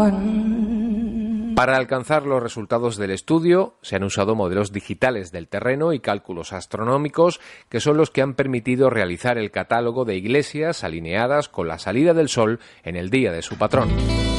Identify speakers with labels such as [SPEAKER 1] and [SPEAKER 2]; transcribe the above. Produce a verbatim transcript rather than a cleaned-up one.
[SPEAKER 1] Para alcanzar los resultados del estudio se han usado modelos digitales del terreno y cálculos astronómicos que son los que han permitido realizar el catálogo de iglesias alineadas con la salida del sol en el día de su patrón.